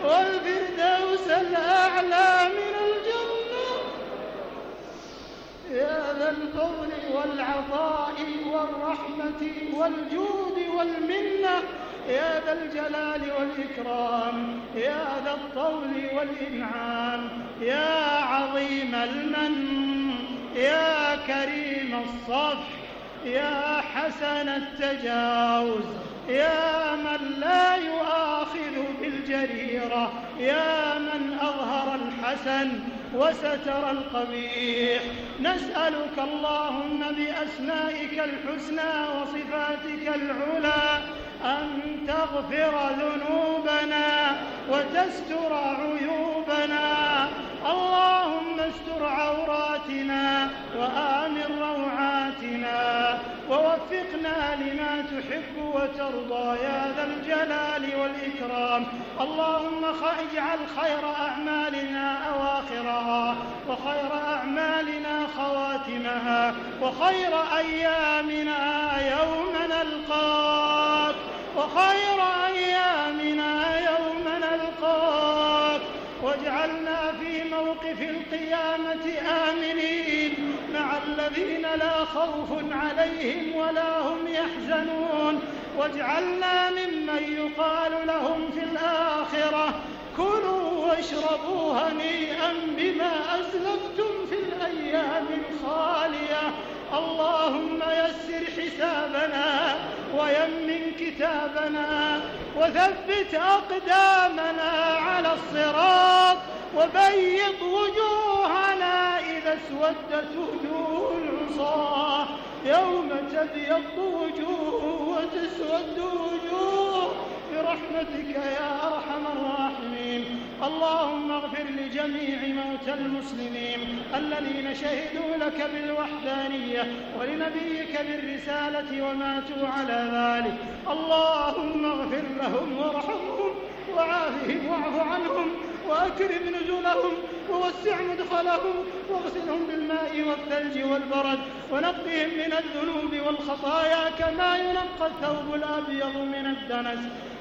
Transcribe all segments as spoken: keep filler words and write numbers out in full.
والفردوس الأعلى من الجنة. يا ذا الفضل والعطاء والرحمة والجود والمنة، يا ذا الجلال والإكرام، يا ذا الطول والإنعام، يا عظيم المن، يا كريم الصفح، يا حسن التجاوز، يا من لا يؤاخذ بالجريرة، يا من أظهر الحسن وستر القبيح. نسألك اللهم بأسمائك الحسنى وصفاتك العلى أن تغفر ذنوبنا وتستر عيوبنا. اللهم استر عوراتنا وآمن روعاتنا ووفقنا لما تحب وترضى يا ذا الجلال والإكرام. اللهم اجعل خير أعمالنا أواخرها وخير أعمالنا خواتمها وخير أيامنا يوم نلقاك وخير أيامنا يوم نلقاك. واجعلنا في موقف القيامة آمنين مع الذين لا خوف عليهم ولا هم يحزنون. واجعلنا ممن يقال لهم في الآخرة كلوا واشربوا هنيئا بما أسلفتم في الأيام الخالية. اللهم يسر حسابنا ويمن كتابنا وثبت أقدامنا على الصراط وبيض وجوهنا إذا اسودت وجوه العصاة يوم تبيض وجوه وتسود وجوه برحمتك يا أرحم الراحمين. اللهم اغفر لجميع موتى المسلمين الذين شهدوا لك بالوحدانية ولنبيك بالرسالة وماتوا على ذلك. اللهم اغفر لهم وارحمهم وعافهم واعف عنهم وأكرم نزلهم ووسع مدخلهم واغسلهم بالماء والثلج والبرد ونقهم من الذنوب والخطايا كما ينقى الثوب الأبيض من الدنس.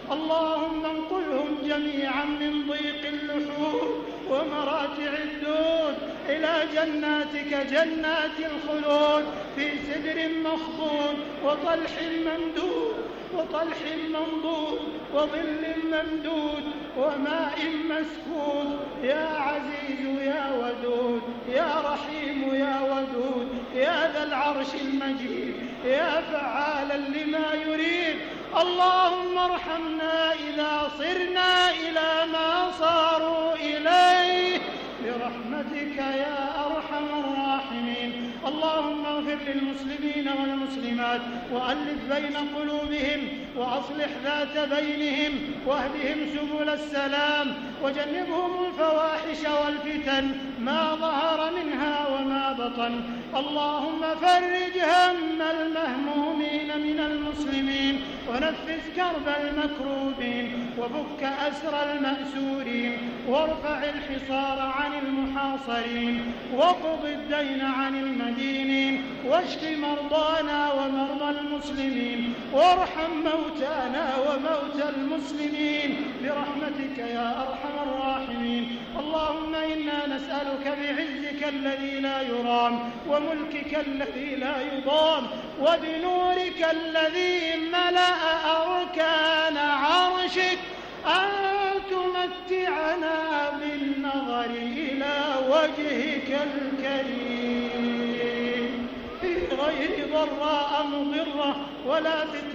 اللهم انقلهم جميعا من ضيق اللحوم ومراتع الدود إلى جناتك جنات الخلود في سدر مخضود وطلح ممدود وطلح منضود وظل ممدود وماء مسكوب. يا عزيز يا ودود يا رحيم يا ودود يا ذا العرش المجيد يا فعالا لما يريد. اللهم ارحمنا إذا صرنا إلى ما صاروا إليه برحمتك يا أرحم الراحمين. اللهم اغفر للمسلمين والمسلمات وألف بين قلوبهم وأصلح ذات بينهم واهدهم سبل السلام وجنبهم الفواحش والفتن ما ظهر منها وما بطن. اللهم فرج هم المهمومين من المسلمين ونفس كرب المكروبين وفك أسر المأسورين وارفع الحصار عن المحاصرين واقض الدين عن المدينين واشف مرضانا ومرضى المسلمين وارحم موتانا وموتى المسلمين برحمتك يا أرحم الراحمين. اللهم إنا نسألك بعزك الذي لا يرام وملكك الذي لا يضام وبنورك الذي ملأ أركان عرشك أن تمتعنا بالنظر إلى وجهك الكريم في غير ضراء مضرة ولا فتنة